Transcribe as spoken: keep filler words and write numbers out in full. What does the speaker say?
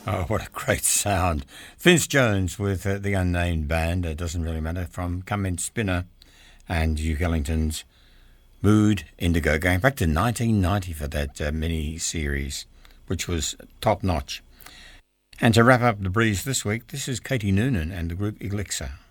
Oh, what a great sound. Vince Jones with uh, the Unnamed Band, it doesn't really matter, from Come In Spinner and Duke Ellington's Mood Indigo, going back to nineteen ninety for that uh, mini-series, which was top-notch. And to wrap up the breeze this week, this is Katie Noonan and the group Elixir.